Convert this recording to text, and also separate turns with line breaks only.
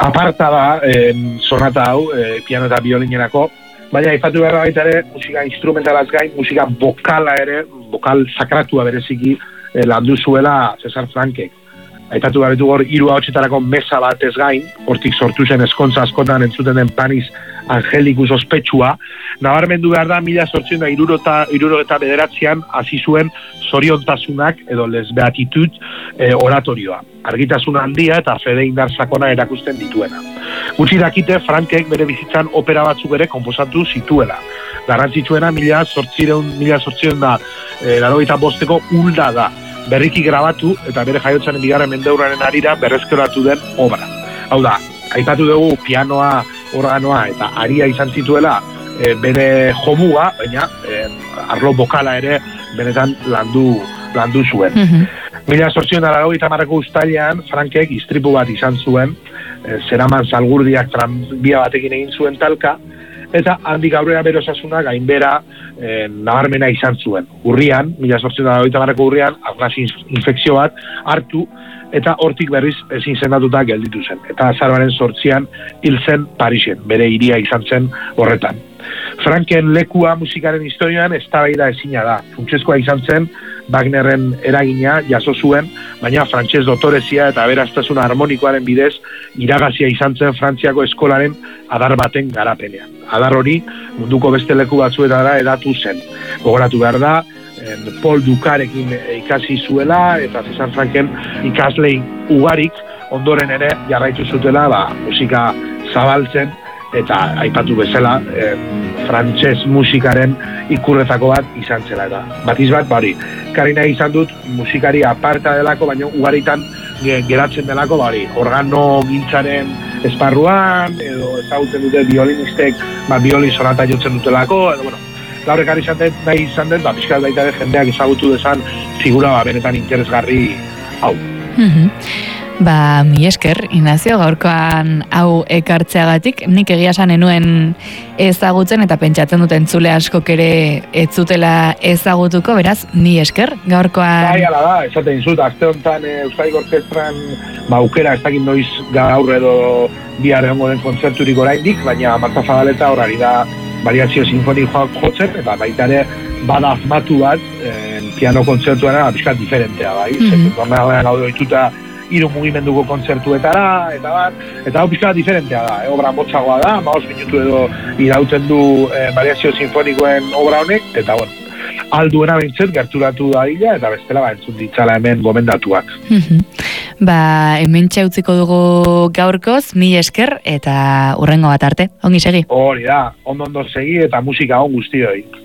aparta da sonata hau, piano eta biolinerako, baina aipatu behar baita ere, musika instrumentalaz gain, musika bokala ere, bokal sakratua bereziki landu zuela Cesar Frankek. Aipatu behar ditu hor, 3 ahotsetarako mesa bat ez gain, hortik sortu zen eskontza askotan entzuten den Panis Angelikus ospetsua, nabarmendu behar da 1969an hasi zuen zoriontasunak edo lesbeatitud oratorioa. Argitasun handia eta fede indar sakona erakusten dituena. Gutxi dakite Frankek bere bizitzan opera batzuk ere konposatu zituela. Garrantzitsuena 1885ko Ulda da. Berriki grabatu eta bere jaiotzaren 2. mendeurraren harira berreskuratu den obra. Hau da, aipatu dugu pianoa, organoa eta aria izan zituela bere jomuga, baina arlo bokala ere benetan landu zuen. 1880ko uztailean Frankek istripu bat izan zuen, zeraman Zalgurdiak tranbia batekin egin zuen talka, eta handik aurrera bere osasuna gainbera nabarmena izan zuen. Urrian, 1880ko urrian, arnas infekzio bat hartu, eta hortik berriz ezin sendatuta gelditu zen. Eta azaroaren 8an hil zen Parisen, bere hiria izan zen horretan. Franken lekua musikaren historian eztabaida ezina da. Funtsezkoa izan zen, Wagnerren eragina jaso zuen, baina frantses dotorezia eta aberastasuna harmonikoaren bidez iragazia izan zen Frantziako eskolaren adar baten garapenean. Adar hori munduko beste leku batzuetara hedatu zen. Gogoratu behar da, Paul Dukarekin ikasi zuela eta Cesar Franken ikaslei ugarik ondoren ere jarraitu zutela musika zabaltzen eta aipatu bezala frantses musikaren ikurretako bat izan zela eta batiz bat hori. Karina izan dut musikari aparta delako, baina ugaritan geratzen delako organo gintzaren esparruan edo ezagutzen dute violinistek violin sonata jotzen dutelako edo gaur ekarri nahi izan dut, pixkat baita ere jendeak ezagutu dezan figura benetan interesgarri hau.
Mi esker, Ignacio, gaurkoan hau ekartzeagatik, nik egia esan enuen ezagutzen eta pentsatzen dut entzule askok ere ez zutela ezagutuko, beraz, mi esker, gaurkoan...
Bai, ala da, esaten zut, aste honetan Euskadi Orkestran aukera ez dakit noiz gaur edo bihar egongo den kontzerturik oraindik, baina Marta Zabaleta horari da variazio sinfonikoa jotzen, eta baita ere bada asmatu bat piano kontzertuaren pixkat diferentea, bai? Normalean gaude ohituta 3 mugimenduko kontzertuetara, eta hau pixkat diferentea da, obra motzagoa da, 5 minutu edo irauten du variazio sinfonikoen obra honek, eta alduena behintzet gerturatu da dila, eta bestela entzun ditzala hemen gomendatuak.
Hemen txautziko dugu gaurkoz, mi esker, eta hurrengo bat arte. Ongi segi.
Hori da, ondo segi eta musika on guztioi.